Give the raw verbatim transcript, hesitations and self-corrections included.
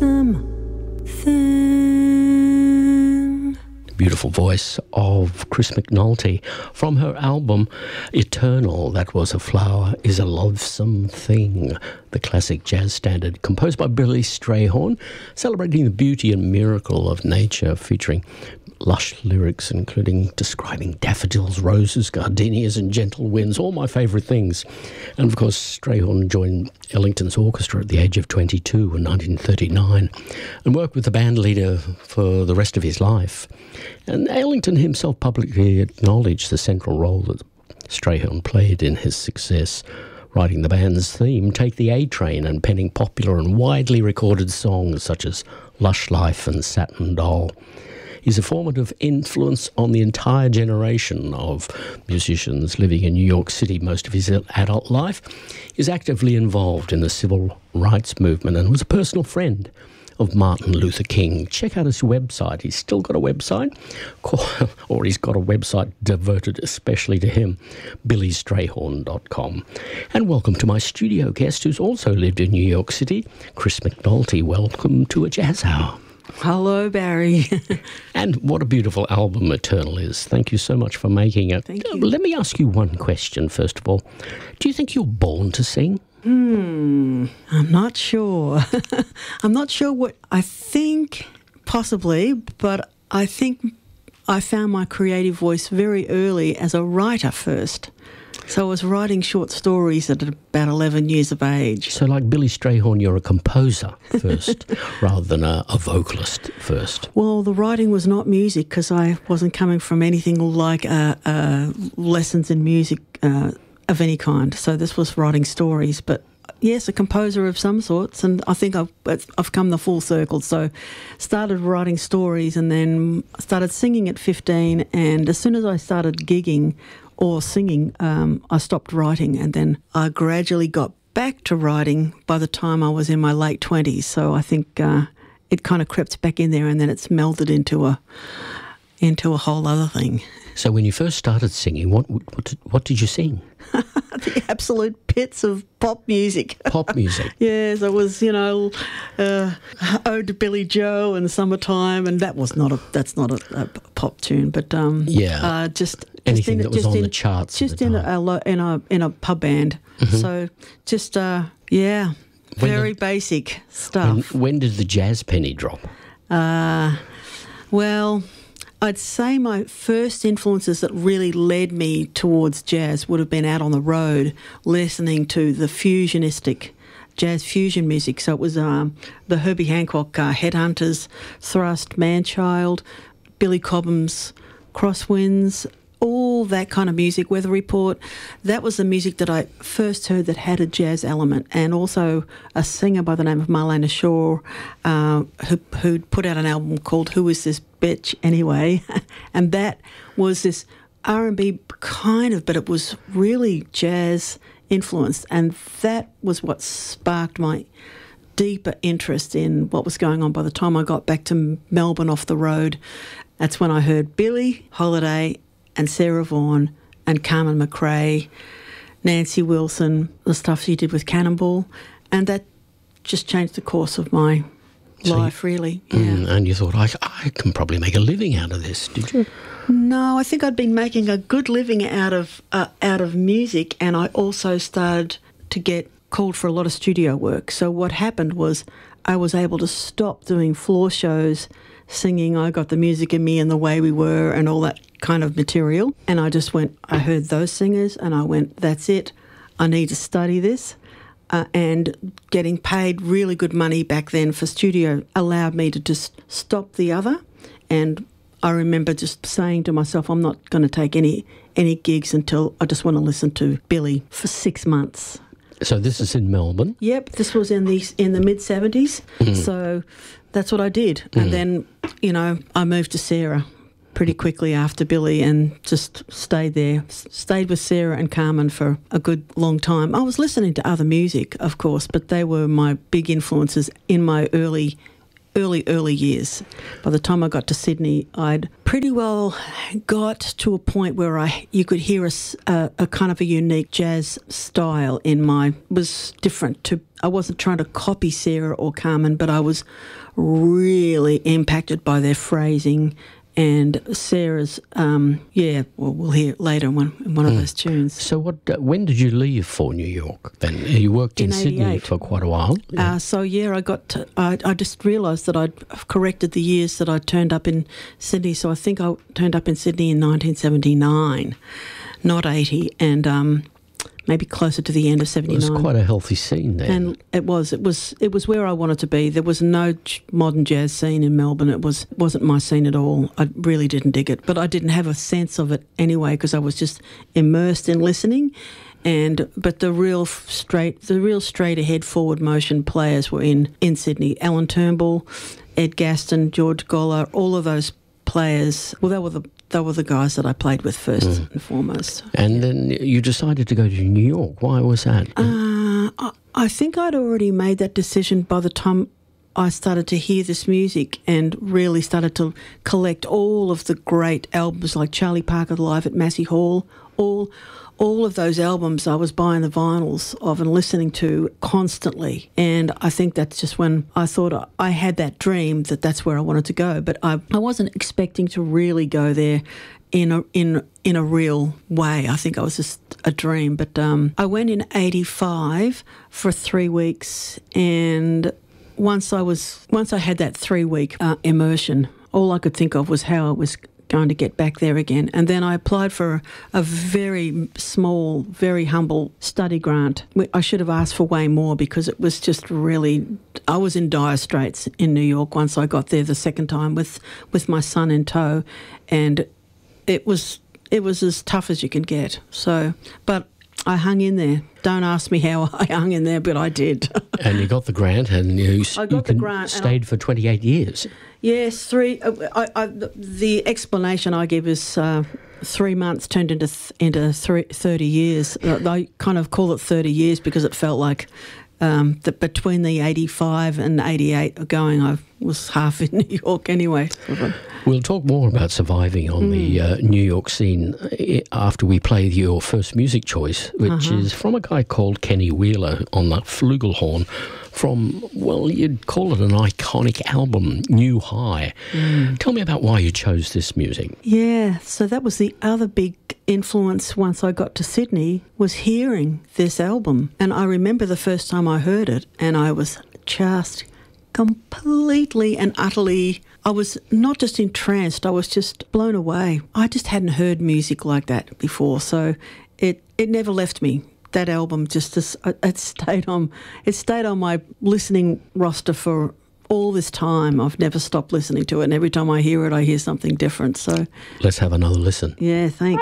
something. Beautiful voice of Chris McNulty from her album Eternal. That was A Flower is a Lovesome Thing, the classic jazz standard composed by Billy Strayhorn, celebrating the beauty and miracle of nature, featuring lush lyrics including describing daffodils, roses, gardenias and gentle winds, all my favourite things. And of course Strayhorn joined Ellington's orchestra at the age of twenty-two in nineteen thirty-nine and worked with the band leader for the rest of his life. And Ellington himself publicly acknowledged the central role that Strayhorn played in his success, writing the band's theme, Take the A Train, and penning popular and widely recorded songs such as Lush Life and Satin Doll. He's a formative influence on the entire generation of musicians living in New York City most of his adult life. He's actively involved in the civil rights movement and was a personal friend of Martin Luther King. Check out his website. He's still got a website, or he's got a website devoted especially to him, billy strayhorn dot com. And welcome to my studio guest, who's also lived in New York City, Chris McNulty. Welcome to A Jazz Hour. Hello, Barry. And what a beautiful album Eternal is. Thank you so much for making it. Thank you. Let me ask you one question, first of all. Do you think you're born to sing? Hmm, I'm not sure. I'm not sure what I think, possibly, but I think I found my creative voice very early as a writer first. So I was writing short stories at about eleven years of age. So like Billy Strayhorn, you're a composer first rather than a, a vocalist first. Well, the writing was not music because I wasn't coming from anything like uh, uh, lessons in music uh, of any kind. So this was writing stories, but yes, a composer of some sorts, and I think I've, I've come the full circle. So started writing stories and then started singing at fifteen, and as soon as I started gigging or singing, um, I stopped writing, and then I gradually got back to writing by the time I was in my late twenties. So I think uh, it kind of crept back in there, and then it's melded into a into a whole other thing. So when you first started singing, what what did, what did you sing? The absolute pits of pop music. Pop music? Yes, it was, you know, uh, Ode to Billy Joe and Summertime, and that was not a that's not a, a pop tune, but um, yeah, uh, just anything just in, that was just on in, the charts, just at the in time. a in a in a pub band. Mm-hmm. So just uh, yeah, when very the, basic stuff. When, when did the jazz penny drop? Uh, well, I'd say my first influences that really led me towards jazz would have been out on the road, listening to the fusionistic jazz fusion music. So it was um, the Herbie Hancock uh, Headhunters, Thrust, Manchild, Billy Cobham's Crosswinds, all that kind of music, Weather Report. That was the music that I first heard that had a jazz element, and also a singer by the name of Marlena Shaw uh, who who'd put out an album called Who Is This Bitch Anyway? And that was this R and B kind of, but it was really jazz influenced, and that was what sparked my deeper interest in what was going on by the time I got back to Melbourne off the road. That's when I heard Billie Holiday and Sarah Vaughan and Carmen McRae, Nancy Wilson, the stuff she did with Cannonball, and that just changed the course of my so life, you, really. Yeah. Mm, and you thought, I, I can probably make a living out of this, did you? No, I think I'd been making a good living out of uh, out of music, and I also started to get called for a lot of studio work. So what happened was I was able to stop doing floor shows, singing I Got the Music in Me and The Way We Were and all that kind of material. And I just went, I heard those singers and I went, that's it. I need to study this. Uh, and getting paid really good money back then for studio allowed me to just stop the other. And I remember just saying to myself, I'm not going to take any any gigs until I just want to listen to Billy for six months. So this is in Melbourne? Yep, this was in the in the mid seventies. Mm. So that's what I did. Mm. And then, you know, I moved to Sarah pretty quickly after Billy and just stayed there, stayed with Sarah and Carmen for a good long time. I was listening to other music, of course, but they were my big influences in my early early, early years. By the time I got to Sydney, I'd pretty well got to a point where I you could hear a, s- a- a kind of a unique jazz style in my, was different to, I wasn't trying to copy Sarah or Carmen, but I was really impacted by their phrasing and Sarah's, um, yeah, well, we'll hear it later in one, in one of those tunes. So what? Uh, when did you leave for New York then? You worked in, In Sydney eighty-eight. for quite a while. Uh, so, yeah, I got, to, I, I just realised that I'd corrected the years that I turned up in Sydney. So I think I turned up in Sydney in nineteen seventy-nine, not eighty, and um, maybe closer to the end of It seventy-nine. was quite a healthy scene then. And it was, it was, it was where I wanted to be. There was no j- modern jazz scene in Melbourne. It was wasn't my scene at all. I really didn't dig it, but I didn't have a sense of it anyway because I was just immersed in listening. And but the real f- straight, the real straight ahead forward motion players were in in Sydney. Alan Turnbull, Ed Gaston, George Goller, all of those players. Well, they were the they were the guys that I played with first Mm. and foremost. And then you decided to go to New York. Why was that? Uh, I, I think I'd already made that decision by the time I started to hear this music and really started to collect all of the great albums like Charlie Parker Live at Massey Hall. All, all of those albums I was buying the vinyls of and listening to constantly. And I think that's just when I thought I, I had that dream that that's where I wanted to go. But I, I wasn't expecting to really go there in a in in a real way. I think I was just a dream. But um, I went in eighty-five for three weeks, and once I was once I had that three week uh, immersion, all I could think of was how I was going to get back there again. And then I applied for a very small, very humble study grant. I should have asked for way more because it was just really, I was in dire straits in New York once I got there the second time with, with my son in tow, and it was it was as tough as you can get. So, but I hung in there. Don't ask me how I hung in there, but I did. And you got the grant, and you, I got you the con- grant and stayed for twenty-eight years. Yes, three. Uh, I, I, the explanation I give is uh, three months turned into th- into three, thirty years. Uh, I kind of call it thirty years because it felt like um, that between the eighty-five and eighty-eight going, I was half in New York anyway. We'll talk more about surviving on mm. the uh, New York scene after we play your first music choice, which uh-huh. is from a guy called Kenny Wheeler on that flugelhorn from, well, you'd call it an iconic album, New High. Mm. Tell me about why you chose this music. Yeah, so that was the other big influence once I got to Sydney, was hearing this album. And I remember the first time I heard it, and I was just completely and utterly, I was not just entranced, I was just blown away. I just hadn't heard music like that before, so it, it never left me. That album just it stayed on it stayed on my listening roster for all this time. I've never stopped listening to it, and every time I hear it, I hear something different. So let's have another listen. Yeah, thanks.